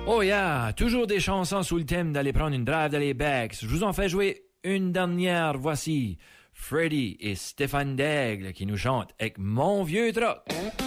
Oh yeah, toujours des chansons sous le thème d'aller prendre une drive dans les Becks. Je vous en fais jouer une dernière, voici Freddie et Stéphane Daigle qui nous chantent avec Mon vieux truck.